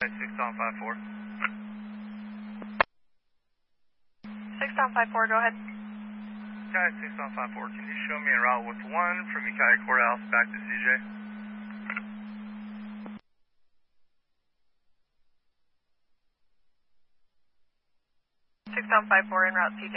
6 on 5-4. 6 on 5-4, go ahead. Guy 6 on 5-4, can you show me a route with 1 from Ukiah Courthouse back to CJ? 6 on 5-4 en route CJ.